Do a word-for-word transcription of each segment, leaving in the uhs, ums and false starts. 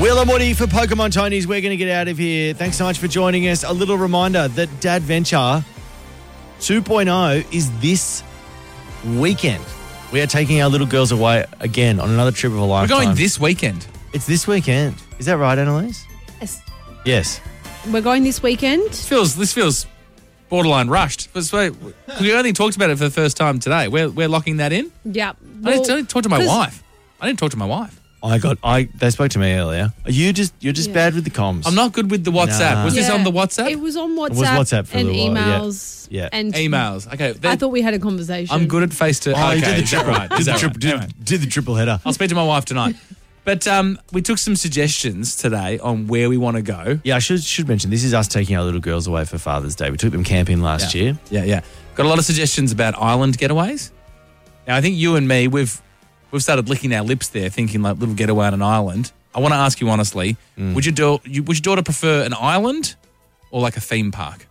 Will and Woody for Pokemon Tonys. We're going to get out of here. Thanks so much for joining us. A little reminder that Dadventure two point oh is this weekend. We are taking our little girls away again on another trip of a lifetime. We're going this weekend. It's this weekend. Is that right, Annalise? Yes. Yes. We're going this weekend. This feels this feels borderline rushed. But we only talked about it for the first time today. We're we're locking that in. Yeah. I didn't, I didn't talk to my wife. I didn't talk to my wife. I got. I. They spoke to me earlier. Are you just. You're just Yeah. bad with the comms. I'm not good with the WhatsApp. Nah. Was this Yeah. on the WhatsApp? It was on WhatsApp. was WhatsApp for a and little while, yeah. emails. Yeah. And Emails. Okay. I then- thought we had a conversation. I'm good at face to. Oh, okay, you did the is that triple. right? Did Is the that triple. right? Did, Anyway. did the triple header. I'll speak to my wife tonight. But um, we took some suggestions today on where we want to go. Yeah, I should should mention this is us taking our little girls away for Father's Day. We took them camping last Yeah. year. Yeah, yeah. Got a lot of suggestions about island getaways. Now, I think you and me, we've we've started licking our lips there, thinking like little getaway on an island. I want to ask you honestly, Mm. would your do- you, would your daughter prefer an island or like a theme park?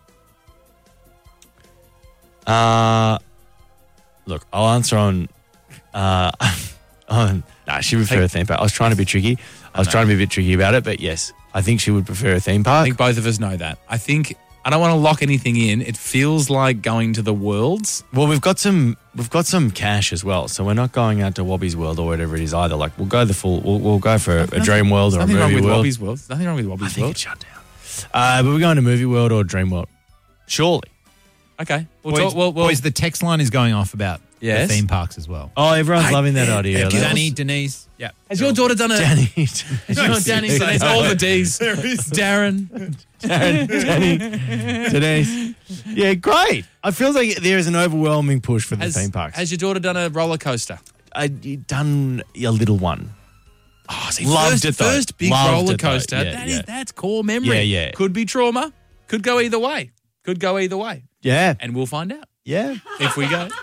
Uh look, I'll answer on. Uh, on nah, she would prefer a theme park. I was trying to be tricky. I was trying to be a bit tricky about it, but yes, I think she would prefer a theme I park. think both of us know that. I think I don't want to lock anything in. It feels like going to the worlds. Well, we've got some we've got some cash as well, so we're not going out to Wobby's World or whatever it is either. Like we'll go the full. We'll, we'll go for a, a Dream World or a Nothing Movie wrong with World. Wobby's World. Nothing wrong with I Wobby's think World. it's shut down. Uh, but we're going to Movie World or Dream World. Surely. Okay. We'll Boys, talk. We'll, we'll, boys, the text line is going off about Yes. the theme parks as well. Oh, everyone's loving that idea. yeah, That's- Danny, Denise, yeah. has your daughter done a? Danny. No, Danny. It's all the D's. Darren. Danny. Danny. Denise. Yeah, great. I feel like there is an overwhelming push for the Has, theme parks. has your daughter done a roller coaster? I done a little one. Oh, see, Loved first, it though. First big Loved roller it though. coaster. Yeah, that is yeah. that's core memory. Yeah, yeah. Could be trauma. Could go either way. Could go either way. Yeah. And we'll find out Yeah. if we go.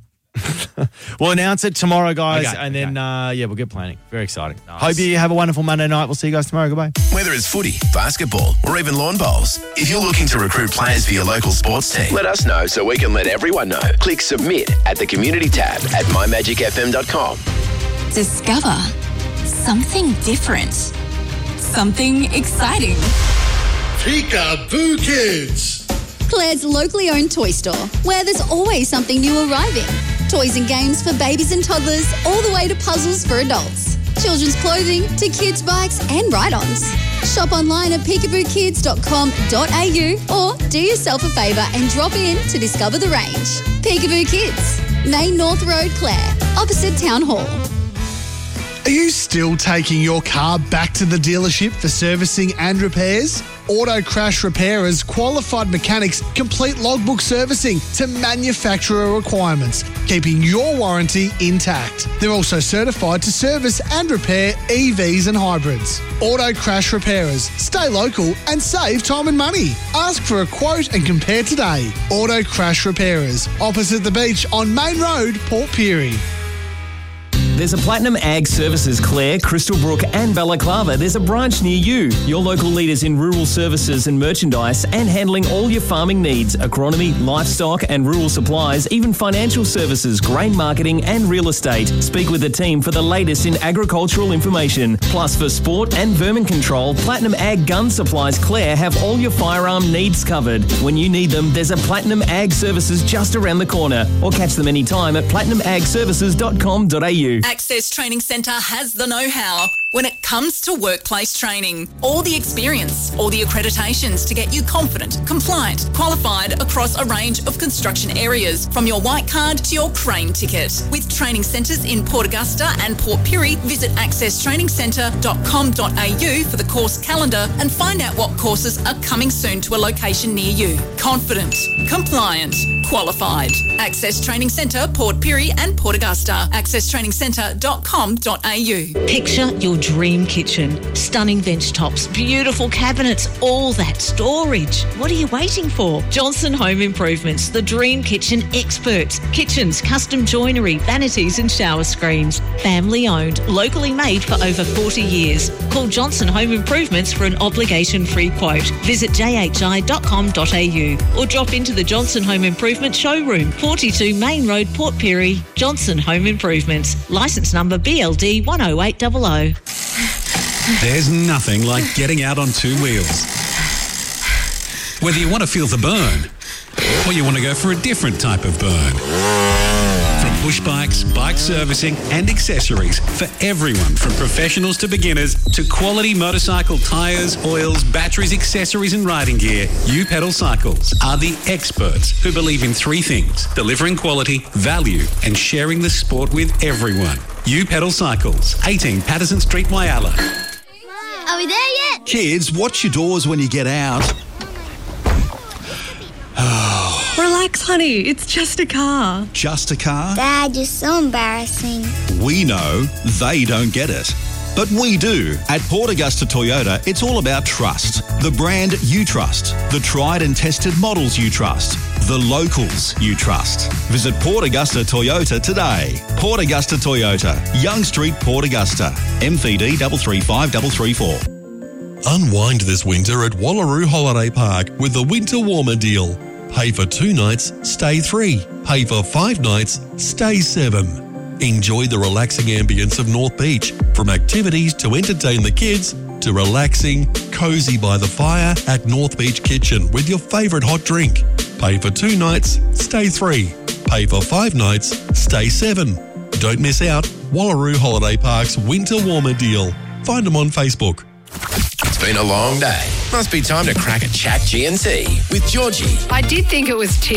We'll announce it tomorrow, guys, Okay, and then uh, yeah, we'll get planning. Very exciting. Nice. Hope you have a wonderful Monday night. We'll see you guys tomorrow. Goodbye. Whether it's footy, basketball, or even lawn bowls, if you're looking to recruit players for your local sports team, let us know so we can let everyone know. Click submit at the community tab at my magic f m dot com. Discover something different, something exciting. Peekaboo Kids. Claire's locally owned toy store, where there's always something new arriving. Toys and games for babies and toddlers, all the way to puzzles for adults. Children's clothing to kids' bikes and ride-ons. Shop online at peekaboo kids dot com dot a u or do yourself a favour and drop in to discover the range. Peekaboo Kids, Main North Road, Clare, opposite Town Hall. Are you still taking your car back to the dealership for servicing and repairs? Auto Crash Repairers qualified mechanics complete logbook servicing to manufacturer requirements, keeping your warranty intact. They're also certified to service and repair E Vs and hybrids. Auto Crash Repairers. Stay local and save time and money. Ask for a quote and compare today. Auto Crash Repairers, opposite the beach on Main Road, Port Pirie. There's a Platinum Ag Services Clare, Crystal Brook and Balaclava. There's a branch near you. Your local leaders in rural services and merchandise and handling all your farming needs, agronomy, livestock and rural supplies, even financial services, grain marketing and real estate. Speak with the team for the latest in agricultural information. Plus for sport and vermin control, Platinum Ag Gun Supplies Clare have all your firearm needs covered. When you need them, there's a Platinum Ag Services just around the corner, or catch them anytime at platinum ag services dot com dot a u. Access Training Centre has the know-how when it comes to workplace training. All the experience, all the accreditations to get you confident, compliant, qualified across a range of construction areas, from your white card to your crane ticket. With training centres in Port Augusta and Port Pirie, visit access training centre dot com dot a u for the course calendar and find out what courses are coming soon to a location near you. Confident, compliant, qualified. Access Training Centre, Port Pirie and Port Augusta. access training centre dot com dot a u. Picture your dream kitchen. Stunning bench tops, beautiful cabinets, all that storage. What are you waiting for? Johnson Home Improvements, the dream kitchen experts. Kitchens, custom joinery, vanities and shower screens. Family owned, locally made for over forty years. Call Johnson Home Improvements for an obligation-free quote. Visit j h i dot com dot a u or drop into the Johnson Home Improvement showroom, forty-two Main Road, Port Pirie. Johnson Home Improvements. Licence number B L D one oh eight hundred. There's nothing like getting out on two wheels. Whether you want to feel the burn or you want to go for a different type of burn. From push bikes, bike servicing and accessories for everyone from professionals to beginners to quality motorcycle tyres, oils, batteries, accessories and riding gear, U Pedal Cycles are the experts who believe in three things: delivering quality, value and sharing the sport with everyone. U Pedal Cycles, eighteen Patterson Street, Wyala. Are we there yet? Kids, watch your doors when you get out. Relax, honey. It's just a car. Just a car? Dad, you're so embarrassing. We know they don't get it. But we do. At Port Augusta Toyota, it's all about trust. The brand you trust. The tried and tested models you trust. The locals you trust. Visit Port Augusta Toyota today. Port Augusta Toyota. Young Street, Port Augusta. M V D three three five three three four. Unwind this winter at Wallaroo Holiday Park with the Winter Warmer deal. Pay for two nights, stay three. Pay for five nights, stay seven. Enjoy the relaxing ambience of North Beach, from activities to entertain the kids to relaxing, cosy by the fire at North Beach Kitchen with your favourite hot drink. Pay for two nights, stay three. Pay for five nights, stay seven. Don't miss out. Wallaroo Holiday Park's Winter Warmer deal. Find them on Facebook. It's been a long day. Must be time to crack a chat G N T with Georgie. I did think it was tip